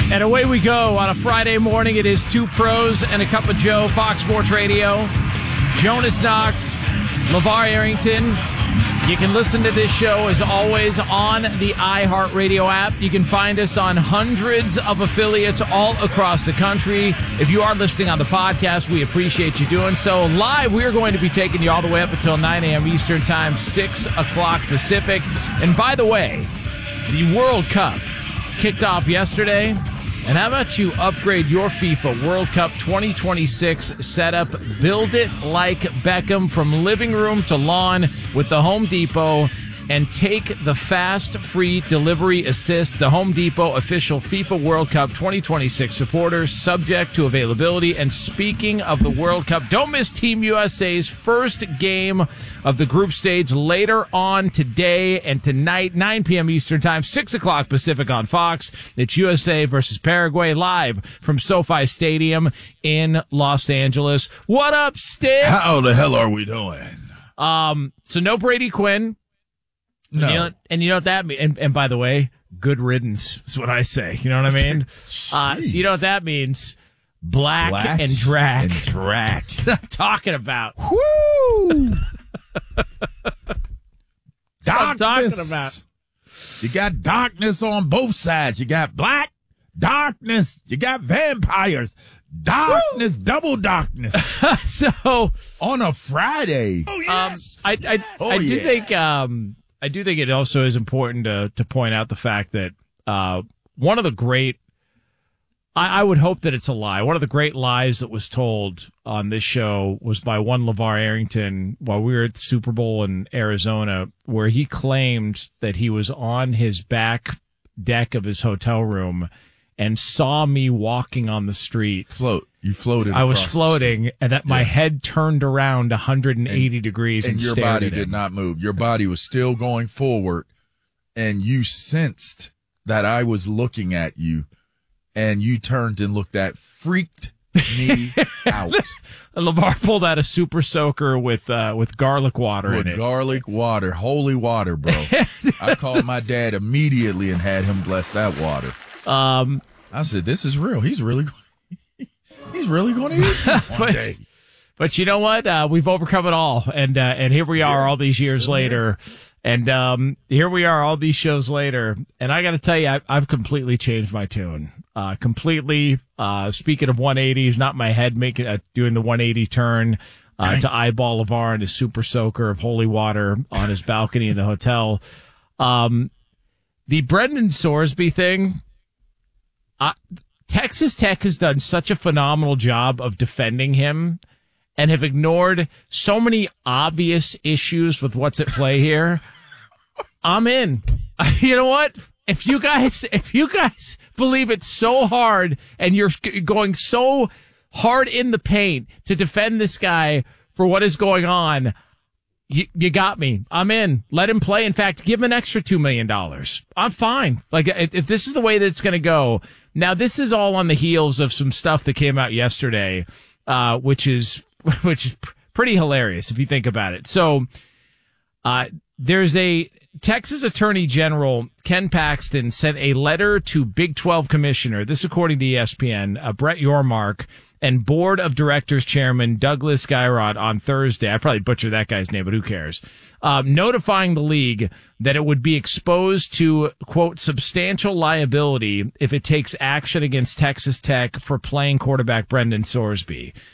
And away we go on a Friday morning. It is Two Pros and a Cup of Joe, Fox Sports Radio. Jonas Knox, LeVar Arrington. You can listen to this show, as always, on the iHeartRadio app. You can find us on hundreds of affiliates all across the country. If you are listening on the podcast, we appreciate you doing so. Live, we're going to be taking you all the way up until 9 a.m. Eastern Time, 6 o'clock Pacific. And by the way, the World Cup kicked off yesterday. And how about you upgrade your FIFA World Cup 2026 setup? Build it like Beckham from living room to lawn with the Home Depot, and take the fast, free delivery assist. The Home Depot official FIFA World Cup 2026 supporters, subject to availability. And speaking of the World Cup, don't miss Team USA's first game of the group stage later on today and tonight, 9 p.m. Eastern Time, 6 o'clock Pacific on Fox. It's USA versus Paraguay, live from SoFi Stadium in Los Angeles. What up, Stick? How the hell are we doing? So no Brady Quinn. No. And you know what that means? And by the way, good riddance is what I say. You know what I mean? So you know what that means? Black and Drac. That's what I'm talking about. Woo! That's what I'm talking about. You got darkness on both sides. You got black, darkness. You got vampires. Darkness, double darkness. So on a Friday. Oh, yes. I do think it also is important to point out the fact that one of the great, I would hope that it's a lie, one of the great lies that was told on this show was by one LeVar Arrington while we were at the Super Bowl in Arizona, where he claimed that he was on his back deck of his hotel room and saw me walking on the street. You floated. I was floating, and that my head turned around 180 degrees and your stared body at him. did not move. Your body was still going forward, and you sensed that I was looking at you, and you turned and looked at, freaked me out. And LeVar pulled out a super soaker with garlic water in it. Garlic water, holy water, bro. I called my dad immediately and had him bless that water. I said, "This is real. He's really going to eat one day." But you know what? We've overcome it all, and here we are all these years later, and here we are all these shows later. And I got to tell you, I've completely changed my tune. Completely. Speaking of 180s, not my head doing the 180 turn to eyeball LeVar and his super soaker of holy water on his balcony in the hotel. The Brendan Sorsby thing. Texas Tech has done such a phenomenal job of defending him and have ignored so many obvious issues with what's at play here. I'm in. You know what? If you guys believe it's so hard and you're going so hard in the paint to defend this guy for what is going on, you got me. I'm in. Let him play. In fact, give him an extra $2 million. I'm fine. Like, if this is the way that it's going to go. Now, this is all on the heels of some stuff that came out yesterday, which is pretty hilarious if you think about it. So, there's a Texas Attorney General, Ken Paxton, sent a letter to Big 12 Commissioner, this according to ESPN, Brett Yormark, and Board of Directors Chairman Douglas Geirott on Thursday. I probably butchered that guy's name, but who cares? Notifying the league that it would be exposed to, quote, substantial liability if it takes action against Texas Tech for playing quarterback Brendan Sorsby.